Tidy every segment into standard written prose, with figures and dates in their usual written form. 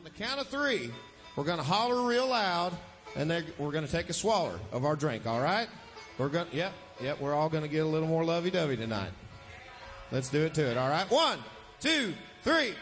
On the count of three, we're going to holler real loud, and we're going to take a swaller of our drink, all right? We're all going to get a little more lovey-dovey tonight. Let's do it to it, all right? 1, 2, 3.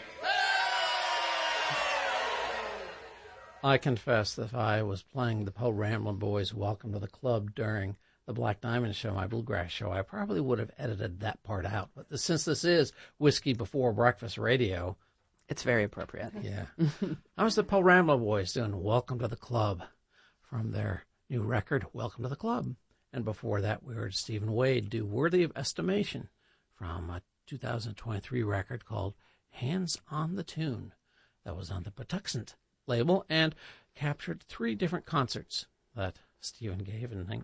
I confess that if I was playing the Poe Ramblin' Boys' Welcome to the Club during the Black Diamond Show, my Bluegrass show, I probably would have edited that part out. But since this is Whiskey Before Breakfast Radio, it's very appropriate. Yeah. How was the Poe Ramblin' Boys doing Welcome to the Club from their new record, Welcome to the Club? And before that, we heard Stephen Wade do Worthy of Estimation from a 2023 record called Hands on the Tune. That was on the Patuxent label and captured 3 different concerts that Stephen gave in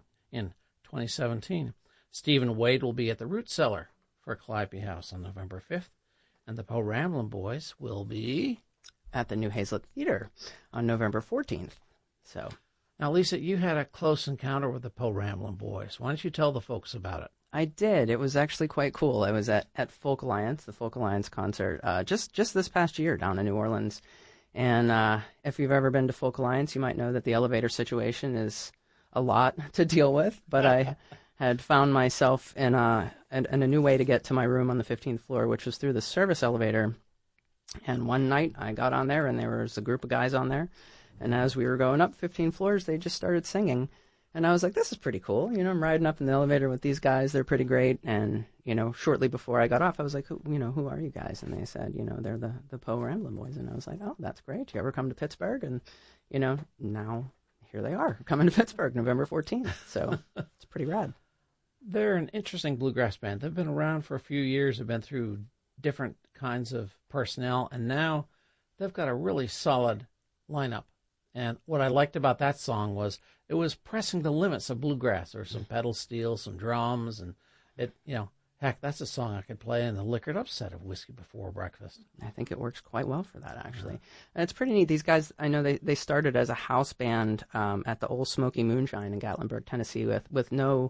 2017. Stephen Wade will be at the Root Cellar for Calliope House on November 5th, and the Poe Ramblin' Boys will be at the New Hazlet Theater on November 14th. So, now, Lisa, you had a close encounter with the Poe Ramblin' Boys. Why don't you tell the folks about it? I did. It was actually quite cool. I was at Folk Alliance, the Folk Alliance concert, just this past year down in New Orleans. And if you've ever been to Folk Alliance, you might know that the elevator situation is a lot to deal with. But I had found myself in a new way to get to my room on the 15th floor, which was through the service elevator. And one night I got on there, and there was a group of guys on there. And as we were going up 15 floors, they just started singing. And I was like, this is pretty cool. You know, I'm riding up in the elevator with these guys. They're pretty great. And, you know, shortly before I got off, I was like, who are you guys? And they said, they're the Poe Ramblin' Boys. And I was like, oh, that's great. You ever come to Pittsburgh? And, now here they are coming to Pittsburgh November 14th. So it's pretty rad. They're an interesting bluegrass band. They've been around for a few years. They've been through different kinds of personnel. And now they've got a really solid lineup. And what I liked about that song was it was pressing the limits of bluegrass. There was some pedal steel, some drums, and heck, that's a song I could play in the Liquored Up set of Whiskey Before Breakfast. I think it works quite well for that, actually. Yeah. And it's pretty neat. These guys, I know they started as a house band at the Old Smoky Moonshine in Gatlinburg, Tennessee, with no,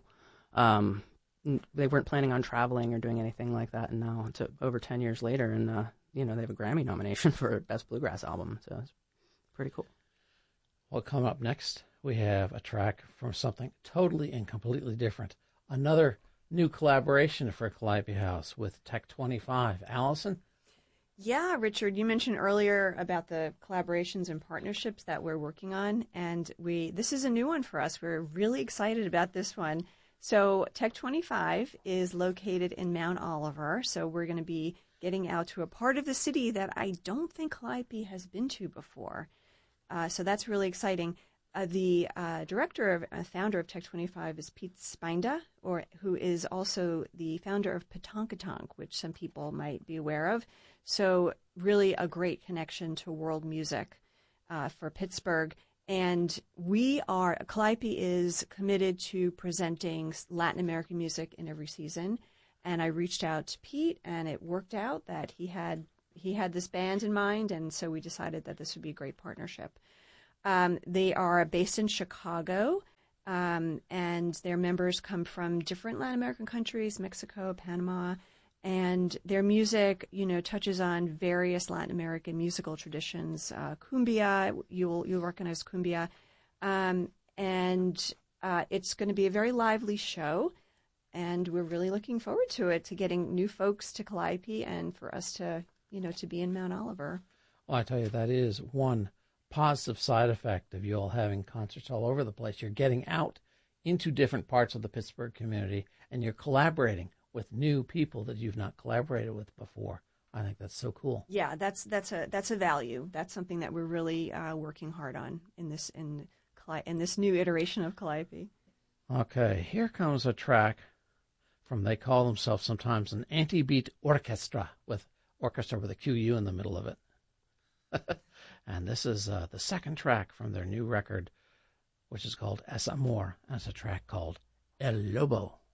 they weren't planning on traveling or doing anything like that. And now it's over 10 years later, and they have a Grammy nomination for Best Bluegrass Album. So it's pretty cool. Well, coming up next, we have a track from something totally and completely different. Another new collaboration for Calliope House with Tech 25. Allison? Yeah, Richard, you mentioned earlier about the collaborations and partnerships that we're working on, and this is a new one for us. We're really excited about this one. So Tech 25 is located in Mount Oliver, so we're going to be getting out to a part of the city that I don't think Calliope has been to before. So that's really exciting. The founder of Tech 25 is Pete Spinda, who is also the founder of Petonkatonk, which some people might be aware of. So really a great connection to world music for Pittsburgh. And Calliope is committed to presenting Latin American music in every season. And I reached out to Pete, and it worked out that he had this band in mind, and so we decided that this would be a great partnership. They are based in Chicago, and their members come from different Latin American countries, Mexico, Panama, and their music, touches on various Latin American musical traditions. Cumbia, you'll recognize cumbia, and it's going to be a very lively show. And we're really looking forward to getting new folks to Calliope and for us to be in Mount Oliver. Well, I tell you, that is one positive side effect of you all having concerts all over the place. You're getting out into different parts of the Pittsburgh community, and you're collaborating with new people that you've not collaborated with before. I think that's so cool. Yeah, that's a value. That's something that we're really working hard on in this new iteration of Calliope. Okay, here comes a track from, they call themselves sometimes an anti-beat orchestra with a QU in the middle of it. And this is the second track from their new record, which is called Es Amor, and it's a track called El Lobo.